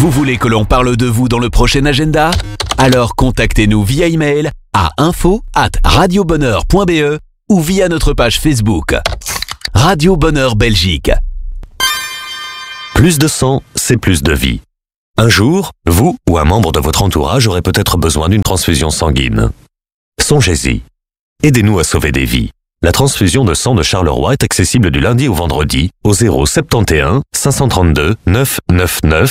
Vous voulez que l'on parle de vous dans le prochain agenda? Alors contactez-nous via email à info@radiobonheur.be ou via notre page Facebook. Radio Bonheur Belgique. Plus de sang, c'est plus de vie. Un jour, vous ou un membre de votre entourage aurait peut-être besoin d'une transfusion sanguine. Songez-y. Aidez-nous à sauver des vies. La transfusion de sang de Charleroi est accessible du lundi au vendredi au 0 71 532 999